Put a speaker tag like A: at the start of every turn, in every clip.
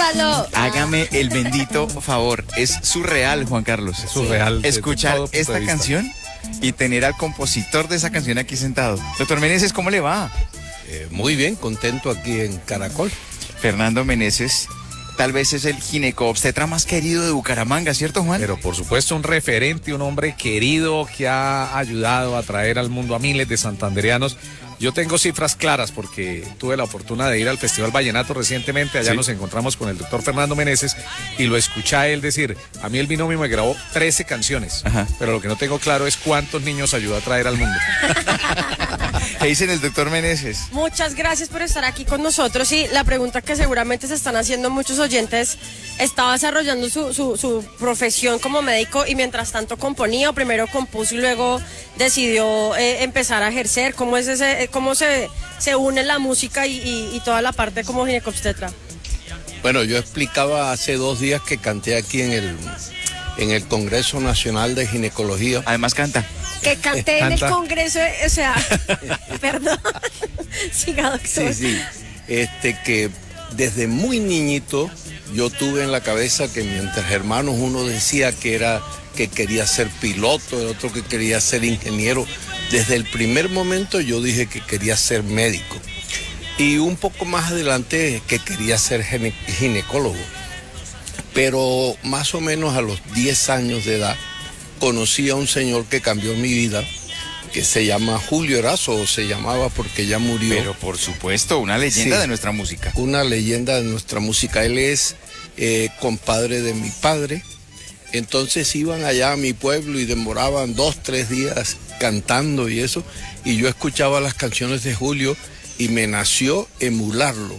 A: Gonzalo.
B: Hágame el bendito favor. Es surreal, Juan Carlos.
C: Es surreal.
B: Escuchar esta canción y tener al compositor de esa canción aquí sentado. Doctor Meneses, ¿cómo le va?
D: Muy bien, contento aquí en Caracol.
B: Fernando Meneses, tal vez es el ginecobstetra más querido de Bucaramanga, ¿cierto, Juan?
C: Pero por supuesto un referente, un hombre querido que ha ayudado a traer al mundo a miles de santandereanos. Yo tengo cifras claras porque tuve la fortuna de ir al Festival Vallenato recientemente. Allá nos encontramos con el doctor Fernando Meneses y lo escuché a él decir, a mí el binomio me grabó 13 canciones, pero lo que no tengo claro es cuántos niños ayudó a traer al mundo.
B: ¿Qué dicen el doctor Meneses?
A: Muchas gracias por estar aquí con nosotros y la pregunta que seguramente se están haciendo muchos oyentes, ¿estaba desarrollando su profesión como médico y mientras tanto componía o primero compuso y luego decidió empezar a ejercer? ¿Cómo es cómo se une la música y toda la parte como ginecobstetra?
D: Bueno, yo explicaba hace 2 días que canté aquí en el Congreso Nacional de Ginecología.
B: Además canta.
A: Que canté en el Congreso, o sea, perdón. Siga, doctor.
D: Sí. Que desde muy niñito yo tuve en la cabeza que mientras hermanos uno decía que quería ser piloto, el otro que quería ser ingeniero. Desde el primer momento yo dije que quería ser médico. Y un poco más adelante que quería ser ginecólogo. Pero más o menos a los 10 años de edad conocí a un señor que cambió mi vida, que se llama Julio Erazo, o se llamaba porque ya murió.
B: Pero por supuesto, una leyenda de nuestra música.
D: Una leyenda de nuestra música. Él es compadre de mi padre. Entonces iban allá a mi pueblo y demoraban 2-3 días cantando y eso. Y yo escuchaba las canciones de Julio y me nació emularlo.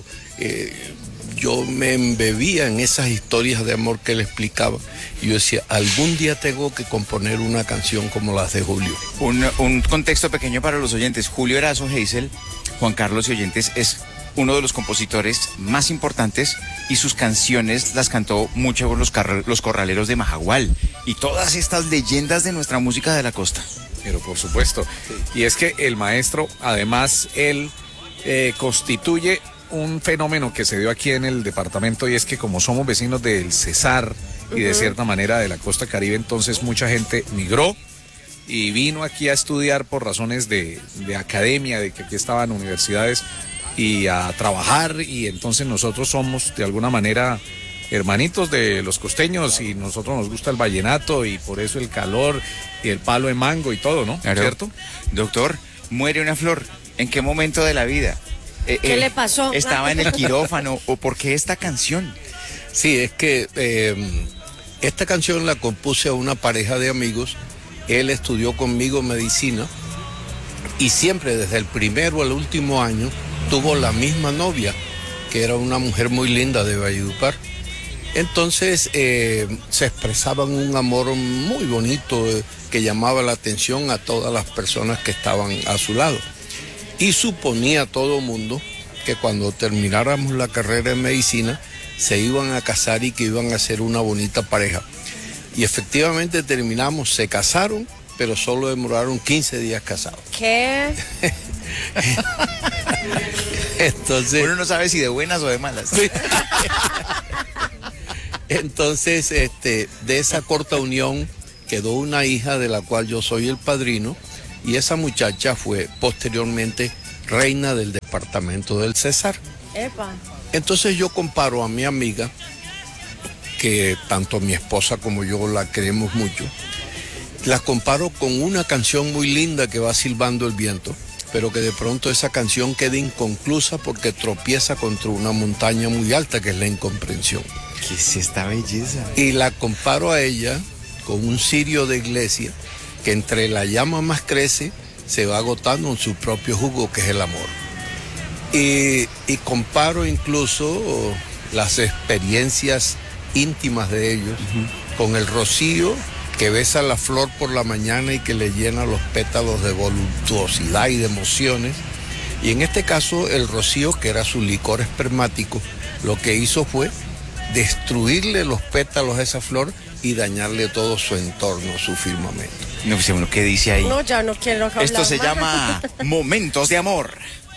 D: Yo me embebía en esas historias de amor que él explicaba. Y yo decía, algún día tengo que componer una canción como las de Julio.
B: Un contexto pequeño para los oyentes. Julio Erazo Hazel, Juan Carlos y oyentes, es uno de los compositores más importantes y sus canciones las cantó mucho los corraleros de Majagual y todas estas leyendas de nuestra música de la costa.
C: Pero por supuesto. Y es que el maestro, además, él constituye un fenómeno que se dio aquí en el departamento y es que como somos vecinos del Cesar y de cierta manera de la costa Caribe, entonces mucha gente migró y vino aquí a estudiar por razones de academia, de que aquí estaban universidades y a trabajar, y entonces nosotros somos de alguna manera hermanitos de los costeños y nosotros nos gusta el vallenato y por eso el calor y el palo de mango y todo, ¿no?
B: Claro.
C: ¿Cierto?
B: Doctor, muere una flor. ¿En qué momento de la vida?
A: ¿Qué le pasó?
B: ¿Estaba en el quirófano o por qué esta canción?
D: Sí, es que esta canción la compuse a una pareja de amigos. Él estudió conmigo medicina y siempre desde el primero al último año tuvo la misma novia, que era una mujer muy linda de Valledupar. Entonces se expresaban un amor muy bonito que llamaba la atención a todas las personas que estaban a su lado. Y suponía todo mundo que cuando termináramos la carrera en medicina se iban a casar y que iban a ser una bonita pareja. Y efectivamente terminamos, se casaron, pero solo demoraron 15 días casados.
A: ¿Qué?
D: Entonces,
B: Uno no sabe si de buenas o de malas.
D: sí. Entonces, de esa corta unión quedó una hija de la cual yo soy el padrino, y esa muchacha fue posteriormente reina del departamento del Cesar.
A: Epa.
D: Entonces yo comparo a mi amiga, que tanto mi esposa como yo la queremos mucho, la comparo con una canción muy linda que va silbando el viento, pero que de pronto esa canción queda inconclusa porque tropieza contra una montaña muy alta, que es la incomprensión.
B: ¿Qué es esta belleza?
D: Y la comparo a ella con un cirio de iglesia que entre la llama más crece, se va agotando en su propio jugo, que es el amor. Y comparo incluso las experiencias íntimas de ellos con el rocío que besa la flor por la mañana y que le llena los pétalos de voluptuosidad y de emociones. Y en este caso el rocío, que era su licor espermático, lo que hizo fue destruirle los pétalos a esa flor y dañarle todo su entorno, su firmamento.
B: No sé uno qué dice ahí.
A: No, ya no quiero hablar
B: Esto se
A: más.
B: llama Momentos de Amor.